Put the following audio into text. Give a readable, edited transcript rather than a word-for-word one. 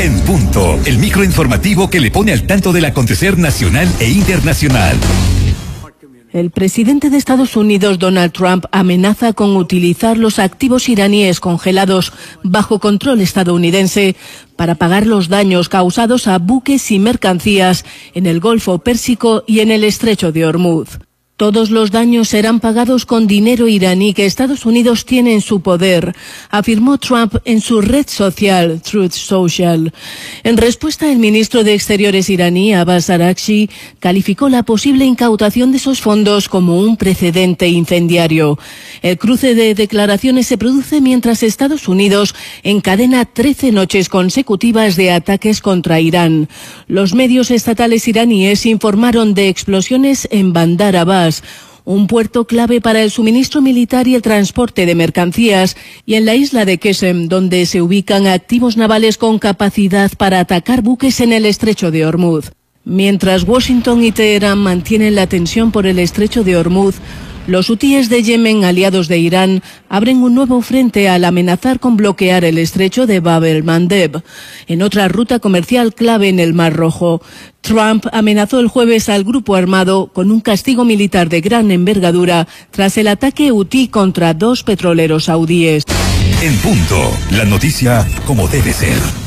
En punto, el microinformativo que le pone al tanto del acontecer nacional e internacional. El presidente de Estados Unidos, Donald Trump, amenaza con utilizar los activos iraníes congelados bajo control estadounidense para pagar los daños causados a buques y mercancías en el Golfo Pérsico y en el Estrecho de Hormuz. Todos los daños serán pagados con dinero iraní que Estados Unidos tiene en su poder, afirmó Trump en su red social Truth Social. En respuesta, el ministro de Exteriores iraní, Abbas Araghchi, calificó la posible incautación de esos fondos como un precedente incendiario. El cruce de declaraciones se produce mientras Estados Unidos encadena 13 noches consecutivas de ataques contra Irán. Los medios estatales iraníes informaron de explosiones en Bandar Abbas, un puerto clave para el suministro militar y el transporte de mercancías, y en la isla de Qesem, donde se ubican activos navales con capacidad para atacar buques en el Estrecho de Hormuz. Mientras Washington y Teherán mantienen la tensión por el Estrecho de Hormuz, los hutíes de Yemen, aliados de Irán, abren un nuevo frente al amenazar con bloquear el estrecho de Bab el-Mandeb, en otra ruta comercial clave en el Mar Rojo. Trump amenazó el jueves al grupo armado con un castigo militar de gran envergadura tras el ataque hutí contra 2 petroleros saudíes. En punto, la noticia como debe ser.